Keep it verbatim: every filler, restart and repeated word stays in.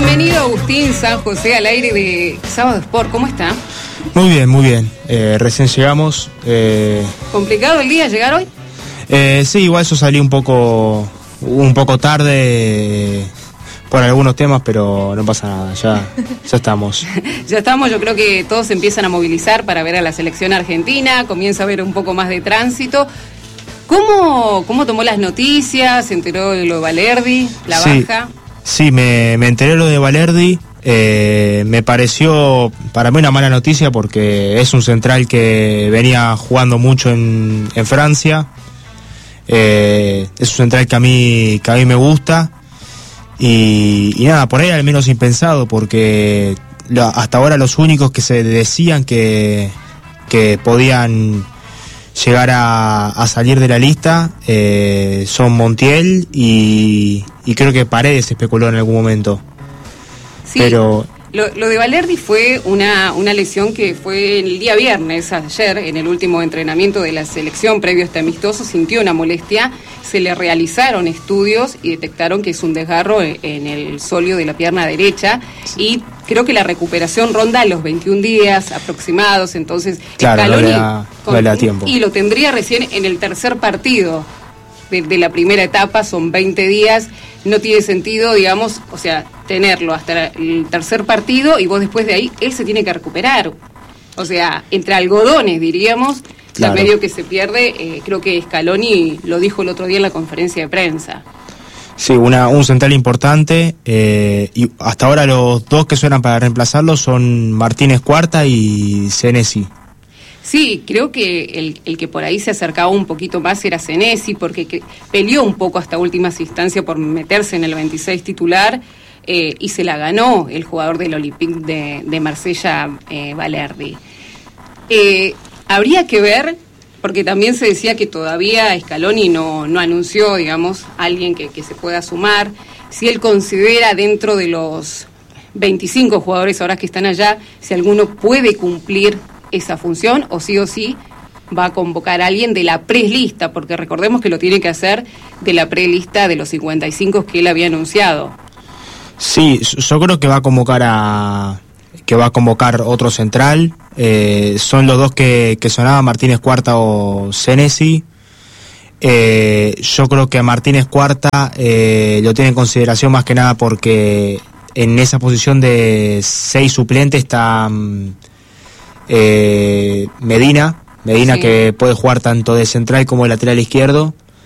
Bienvenido Agustín San José al aire de Sábado Sport, ¿cómo está? Muy bien, muy bien, eh, recién llegamos. Eh... ¿Complicado el día llegar hoy? Eh, sí, igual eso salí un poco, un poco tarde eh, por algunos temas, pero no pasa nada, ya, ya estamos. Ya estamos, yo creo que todos se empiezan a movilizar para ver a la selección argentina, comienza a haber un poco más de tránsito. ¿Cómo, cómo tomó las noticias? ¿Se enteró de lo de Balerdi, la sí, baja? Sí, me, me enteré lo de Balerdi. Eh, me pareció para mí una mala noticia porque es un central que venía jugando mucho en, en Francia. Eh, es un central que a mí que a mí me gusta y, y nada, por ahí al menos impensado porque lo, hasta ahora los únicos que se decían que, que podían llegar a, a salir de la lista eh, son Montiel y, y creo que Paredes especuló en algún momento. Sí, pero lo, lo de Balerdi fue una, una lesión que fue el día viernes, ayer, en el último entrenamiento de la selección previo a este amistoso, sintió una molestia, se le realizaron estudios y detectaron que es un desgarro en el sóleo de la pierna derecha y creo que la recuperación ronda los veintiún días aproximados, entonces claro, Scaloni no le da, con, no le da tiempo. Y lo tendría recién en el tercer partido de, de la primera etapa, son veinte días, no tiene sentido, digamos, o sea, tenerlo hasta el tercer partido y vos después de ahí, él se tiene que recuperar. O sea, entre algodones, diríamos, claro. La medio que se pierde, eh, creo que Scaloni lo dijo el otro día en la conferencia de prensa. Sí, una, un central importante, eh, y hasta ahora los dos que suenan para reemplazarlo son Martínez Cuarta y Senesi. Sí, creo que el, el que por ahí se acercaba un poquito más era Senesi, porque que, peleó un poco hasta últimas instancias por meterse en el veintiséis titular, eh, y se la ganó el jugador del Olympique de, de Marsella, eh, Balerdi. Eh, habría que ver, porque también se decía que todavía Scaloni no, no anunció, digamos, a alguien que, que se pueda sumar, si él considera dentro de los veinticinco jugadores ahora que están allá, si alguno puede cumplir esa función o sí o sí va a convocar a alguien de la prelista, porque recordemos que lo tiene que hacer de la prelista de los cincuenta y cinco que él había anunciado. Sí, yo creo que va a convocar a que va a convocar otro central, eh, son los dos que, que sonaban, Martínez Cuarta o Senesi. Eh, yo creo que a Martínez Cuarta eh, lo tiene en consideración más que nada porque en esa posición de seis suplentes está Eh, Medina, Medina sí. Que puede jugar tanto de central como de lateral izquierdo.